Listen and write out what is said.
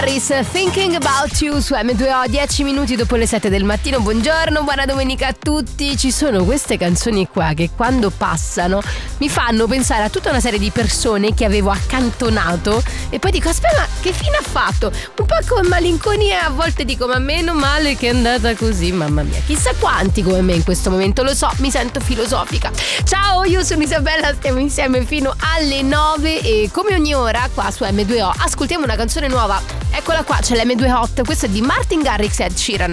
Harris, Thinking About You su M2O, 10 minuti dopo le 7 del mattino. Buongiorno, buona domenica a tutti. Ci sono queste canzoni qua che quando passano mi fanno pensare a tutta una serie di persone che avevo accantonato e poi dico aspetta, ma che fine ha fatto? Un po' con malinconia, a volte dico ma meno male che è andata così, mamma mia. Chissà quanti come me in questo momento, lo so, mi sento filosofica. Ciao, io sono Isabella, stiamo insieme fino alle 9 e come ogni ora qua su M2O ascoltiamo una canzone nuova. Eccola qua, c'è l'M2 Hot, questa è di Martin Garrix e Ed Sheeran.